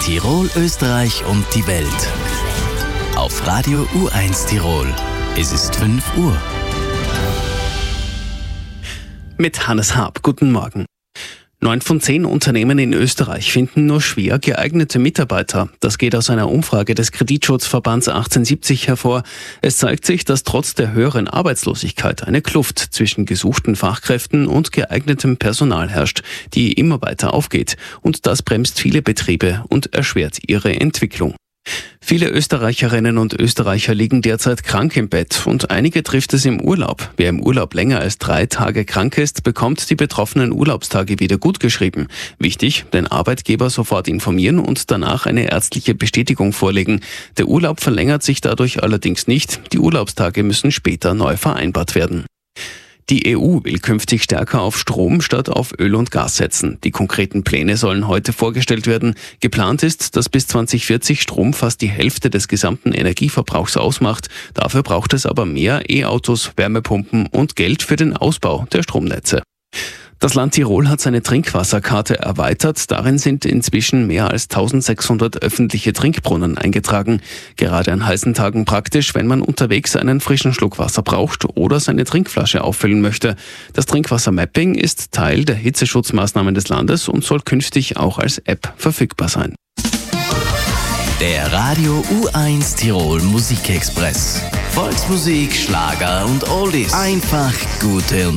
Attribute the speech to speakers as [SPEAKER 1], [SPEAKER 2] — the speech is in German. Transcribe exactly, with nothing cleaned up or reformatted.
[SPEAKER 1] Tirol, Österreich und die Welt. Auf Radio U eins Tirol. Es ist fünf Uhr.
[SPEAKER 2] Mit Hannes Haab. Guten Morgen. Neun von zehn Unternehmen in Österreich finden nur schwer geeignete Mitarbeiter. Das geht aus einer Umfrage des Kreditschutzverbands achtzehnhundertsiebzig hervor. Es zeigt sich, dass trotz der höheren Arbeitslosigkeit eine Kluft zwischen gesuchten Fachkräften und geeignetem Personal herrscht, die immer weiter aufgeht. Und das bremst viele Betriebe und erschwert ihre Entwicklung. Viele Österreicherinnen und Österreicher liegen derzeit krank im Bett und einige trifft es im Urlaub. Wer im Urlaub länger als drei Tage krank ist, bekommt die betroffenen Urlaubstage wieder gutgeschrieben. Wichtig, den Arbeitgeber sofort informieren und danach eine ärztliche Bestätigung vorlegen. Der Urlaub verlängert sich dadurch allerdings nicht. Die Urlaubstage müssen später neu vereinbart werden. Die E U will künftig stärker auf Strom statt auf Öl und Gas setzen. Die konkreten Pläne sollen heute vorgestellt werden. Geplant ist, dass bis zwanzig vierzig Strom fast die Hälfte des gesamten Energieverbrauchs ausmacht. Dafür braucht es aber mehr E-Autos, Wärmepumpen und Geld für den Ausbau der Stromnetze. Das Land Tirol hat seine Trinkwasserkarte erweitert. Darin sind inzwischen mehr als eintausendsechshundert öffentliche Trinkbrunnen eingetragen. Gerade an heißen Tagen praktisch, wenn man unterwegs einen frischen Schluck Wasser braucht oder seine Trinkflasche auffüllen möchte. Das Trinkwasser-Mapping ist Teil der Hitzeschutzmaßnahmen des Landes und soll künftig auch als App verfügbar sein.
[SPEAKER 1] Der Radio U eins Tirol Musikexpress. Volksmusik, Schlager und Oldies. Einfach gute und